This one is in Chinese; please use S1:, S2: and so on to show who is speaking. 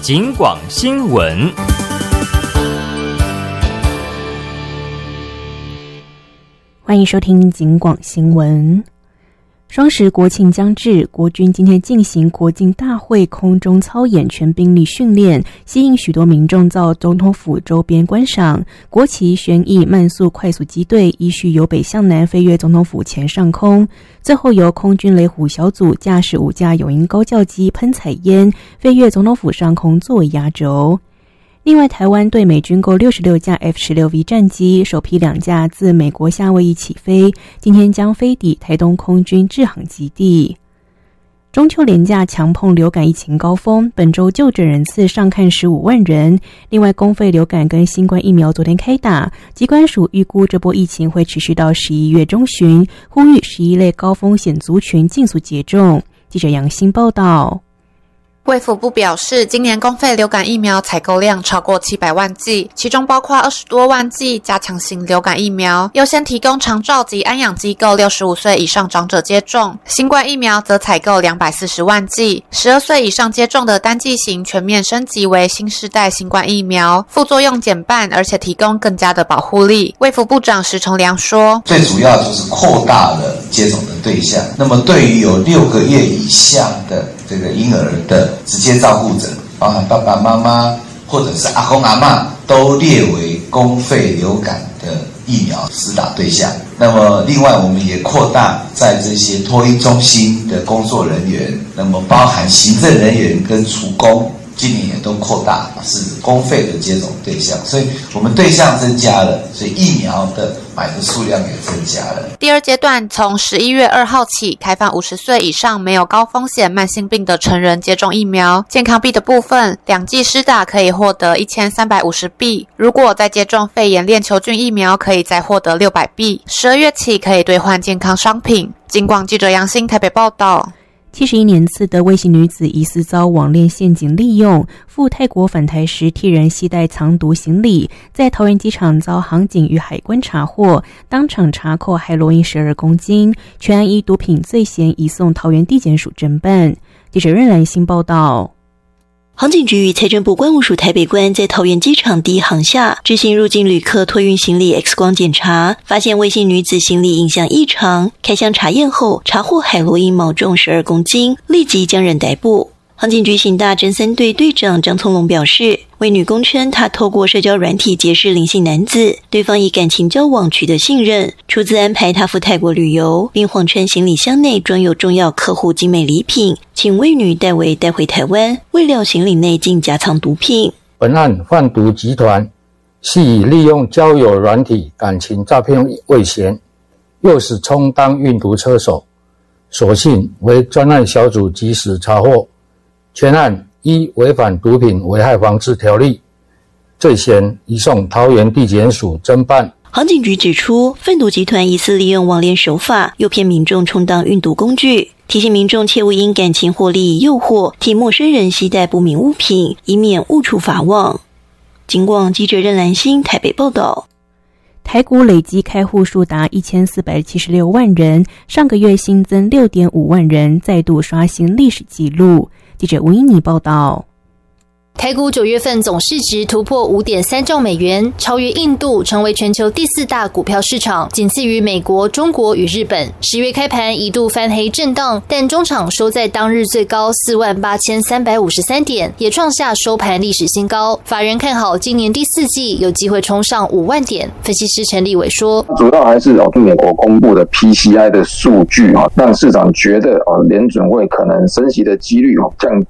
S1: 警广新闻。
S2: 欢迎收听警广新闻。双十国庆将至，国军今天进行国庆大会空中操演全兵力训练，吸引许多民众到总统府周边观赏。国旗旋翼慢速快速机队依序由北向南飞越总统府前上空，最后由空军雷虎小组驾驶5架友鹰高教机喷彩烟飞越总统府上空作为压轴。另外，台湾对美军购66架 F-16V 战机，首批2架自美国夏威夷起飞，今天将飞抵台东空军志航基地。中秋连假强碰流感疫情高峰，本周就诊人次上看15万人。另外，公费流感跟新冠疫苗昨天开打，疾管署预估这波疫情会持续到11月中旬，呼吁11类高风险族群尽速接种。记者杨欣报道。
S3: 卫福部表示，今年公费流感疫苗采购量超过700万剂，其中包括20多万剂加强型流感疫苗，优先提供长照及安养机构65岁以上长者接种。新冠疫苗则采购240万剂，12岁以上接种的单剂型全面升级为新世代新冠疫苗，副作用减半，而且提供更加的保护力。卫福部长石崇良说，
S4: 最主要就是扩大了接种的对象，那么对于有6个月以下的这个婴儿的直接照顾者，包含爸爸妈妈或者是阿公阿嬷，都列为公费流感的疫苗施打对象。那么另外我们也扩大在这些托婴中心的工作人员，那么包含行政人员跟厨工，今年也都扩大是公费的接种对象，所以我们对象增加了，所以疫苗的买的数量也增加了。
S3: 第二阶段从11月2号起开放50岁以上没有高风险慢性病的成人接种疫苗。健康币的部分，2剂施打可以获得1350币，如果再接种肺炎链球菌疫苗，可以再获得600币。12月起可以兑换健康商品。警广记者杨欣台北报道。
S2: 71年次的魏姓女子疑似遭网恋陷阱利用，赴泰国返台时替人携带藏毒行李，在桃园机场遭航警与海关查获，当场查扣海洛因12公斤，全案依毒品罪嫌移送桃园地检署侦办。记者任兰欣报道。
S5: 航警局与财政部关务署台北关在桃园机场第一航厦执行入境旅客托运行李 X 光检查，发现魏姓女子行李影像异常，开箱查验后查获海洛因毛重12公斤，立即将人逮捕。航警局刑大侦3队队长张聪龙表示，魏女供称她透过社交软体结识林姓男子，对方以感情交往取得信任，出资安排她赴泰国旅游，并谎称行李箱内装有重要客户精美礼品，请魏女代为带回台湾，未料行李内竟夹藏毒品。
S6: 本案贩毒集团系以利用交友软体感情诈骗为嫌，诱使充当运毒车手，所幸为专案小组及时查获，全案依违反毒品危害防治条例罪嫌移送桃园地检署侦办。
S5: 航警局指出，贩毒集团疑似利用网恋手法诱骗民众充当运毒工具，提醒民众切勿因感情获利诱惑替陌生人携带不明物品，以免误触法网。警广记者任兰欣台北报道。
S2: 台股累计开户数达1476万人，上个月新增 6.5 万人，再度刷新历史纪录。记者吴依妮报道。
S7: 台股9月份总市值突破 5.3 兆美元，超越印度，成为全球第4大股票市场，仅次于美国、中国与日本。10月开盘一度翻黑震荡，但中场收在当日最高 48,353 点，也创下收盘历史新高。法人看好今年第4季有机会冲上5万点。分析师陈立伟说，
S8: 主要还是美国公布的 PCI 的数据让市场觉得联准会可能升息的几率降